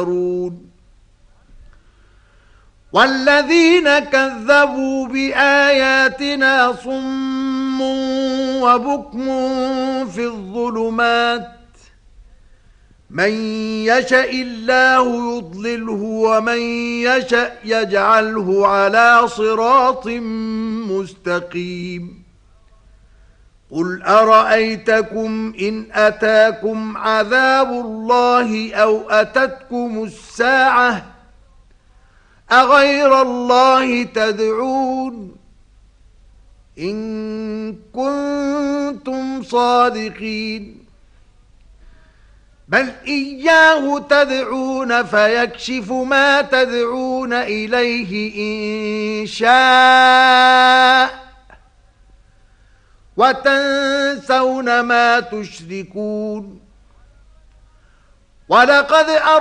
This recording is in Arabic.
يفترون والذين كذبوا بآياتنا صم وبكم في الظلمات من يشاء الله يضلله ومن يشاء يجعله على صراط مستقيم قل أرأيتكم إن أتاكم عذاب الله أو أتتكم الساعة أغير الله تدعون إن كنتم صادقين بل إياه تدعون فيكشف ما تدعون إليه إن شاء وتنسون ما تشركون ولقد